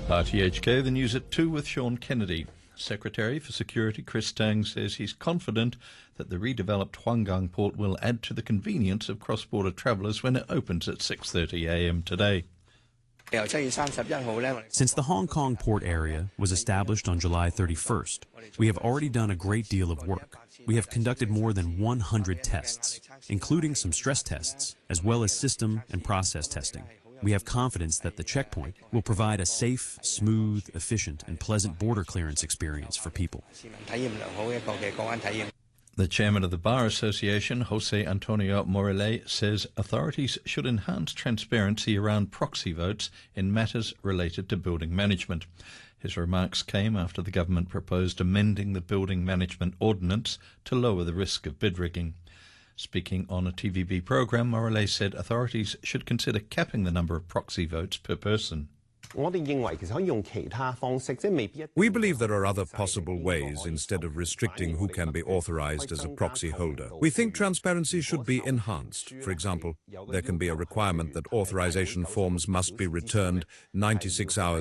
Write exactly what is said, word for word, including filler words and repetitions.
R T H K, the news at two with Sean Kennedy. Secretary for Security Chris Tang says he's confident that the redeveloped Huanggang port will add to the convenience of cross-border travellers when it opens at six thirty a m today. Since the Hong Kong port area was established on July thirty-first, we have already done a great deal of work. We have conducted more than one hundred tests, including some stress tests, as well as system and process testing. We have confidence that the checkpoint will provide a safe, smooth, efficient, and pleasant border clearance experience for people. The chairman of the Bar Association, Jose Antonio Morellet, says authorities should enhance transparency around proxy votes in matters related to building management. His remarks came after the government proposed amending the Building Management Ordinance to lower the risk of bid rigging. Speaking on a T V B programme, Morellet said authorities should consider capping the number of proxy votes per person. We believe there are other possible ways instead of restricting who can be authorized as a proxy holder. We think transparency should be enhanced. For example, there can be a requirement that authorization forms must be returned ninety-six hours